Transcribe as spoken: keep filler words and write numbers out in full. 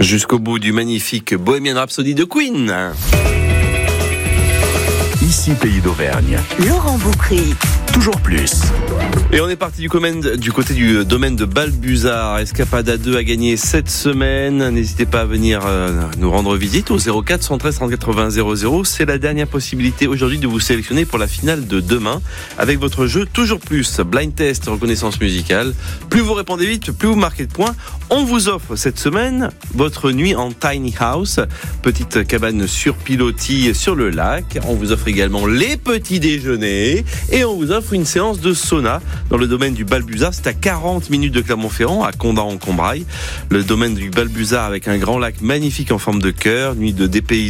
Jusqu'au bout du magnifique Bohemian Rhapsody de Queen. Ici Pays d'Auvergne. Laurent Boucry. Toujours plus. Et on est parti du, domaine, du côté du domaine de Balbuzard. Escapade à deux à gagner cette semaine. N'hésitez pas à venir euh, nous rendre visite au zéro quatre cent treize trente quatre-vingts zéro zéro. C'est la dernière possibilité aujourd'hui de vous sélectionner pour la finale de demain avec votre jeu Toujours Plus. Blind test, reconnaissance musicale. Plus vous répondez vite, plus vous marquez de points. On vous offre cette semaine votre nuit en tiny house. Petite cabane sur pilotis sur le lac. On vous offre également les petits déjeuners. Et on vous offre une séance de sauna dans le domaine du Balbuzard. C'est à quarante minutes de Clermont-Ferrand, à Condat-en-Combrailles. Le domaine du Balbuzard avec un grand lac magnifique en forme de cœur, nuit de dépaysement